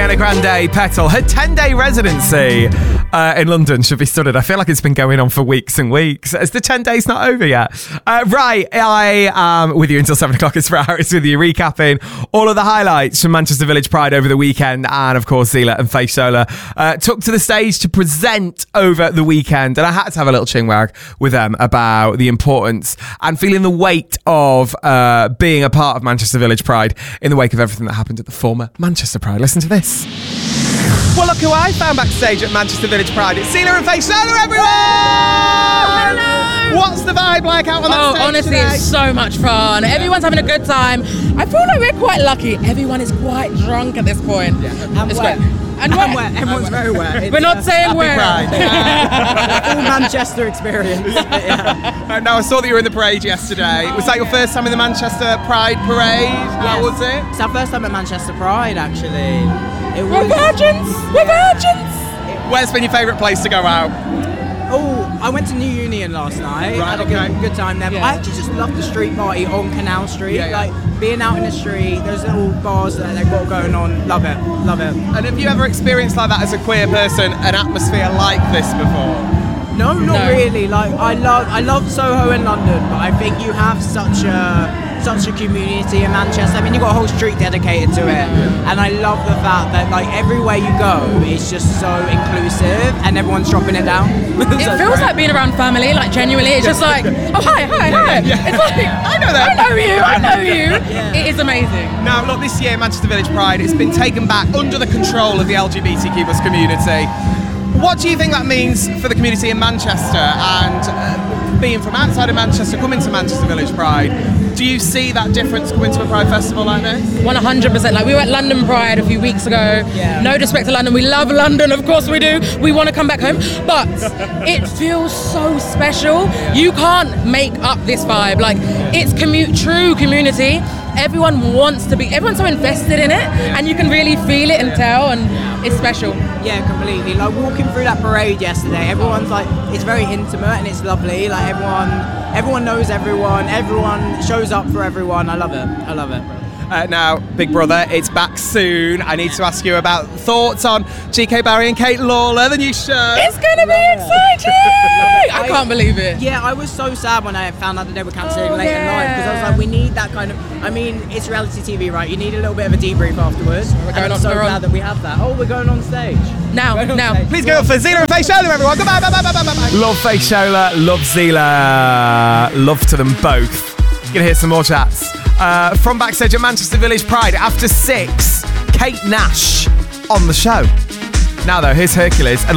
Ariana Grande Petal. Her 10-day residency in London should be studied. I feel like it's been going on for weeks and weeks. Is the 10 days not over yet? Right, I am with you until 7 o'clock. It's for Harris with you, recapping all of the highlights from Manchester Village Pride over the weekend. And of course, Zila and Faith Solar took to the stage to present over the weekend. And I had to have a little chinwag with them about the importance and feeling the weight of being a part of Manchester Village Pride in the wake of everything that happened at the former Manchester Pride. Listen to this. Well, look who I found backstage at Manchester Village Pride. It's Zila and Faith Solar, everyone! Hello! What's the vibe like out on that stage honestly, today? it's so much fun. Everyone's having a good time. I feel like we're quite lucky. Everyone is quite drunk at this point. Yeah. It's wet. great. And wet. Everyone's very wet. We're not saying Happy where. Pride. Full Manchester experience. Yeah. Now, I saw that you were in the parade yesterday. Was that your first time in the Manchester Pride Parade? How was it? It's our first time at Manchester Pride, actually. We're virgins. We're virgins. Where's been your favourite place to go out? Oh, I went to New Union last night. Right, Had a good time there. Yeah. I actually just love the street party on Canal Street. Yeah. Like being out in the street, those little bars that they've got going on. Love it. Love it. And have you ever experienced like that as a queer person, an atmosphere like this before? No, not No. really. Like I love Soho in London, but I think you have such a community in Manchester. I mean, you've got a whole street dedicated to it, and I love the fact that like everywhere you go, it's just so inclusive, and everyone's dropping it down. It feels like being around family, like genuinely. It's just like, oh, hi. Yeah. It's like, I know that. I know you. Yeah. It is amazing. Now, look, this year Manchester Village Pride, it's been taken back under the control of the LGBTQ+ community. What do you think that means for the community in Manchester and being from outside of Manchester, coming to Manchester Village Pride? Do you see that difference coming to a Pride festival like this? 100%. Like we were at London Pride a few weeks ago. Yeah. No disrespect to London. We love London, of course we do. We want to come back home. But it feels so special. You can't make up this vibe. Like it's true community. Everyone's so invested in it, and you can really feel it and tell, and it's special. Yeah, completely. Like walking through that parade yesterday, everyone's like, it's very intimate and it's lovely. Like everyone knows everyone. Everyone shows up for everyone. I love it. Now, Big Brother, it's back soon. I need to ask you about thoughts on GK Barry and Kate Lawler, the new show. It's gonna be exciting! I can't believe it. Yeah, I was so sad when I found out that they were cancelling late yeah. at night, because I was like, we need that kind of. I mean, it's reality TV, right? You need a little bit of a debrief afterwards. We're going and I'm on- so we're on- glad that we have that. Oh, we're going on stage. Now. Please go for Zila and Faith Solar, everyone. Goodbye. Bye. Love Faith Solar, love Zila. Love to them both. You're going to hear some more chats. From backstage at Manchester Village Pride, after 6, Kate Nash on the show. Now, though, here's Hercules. And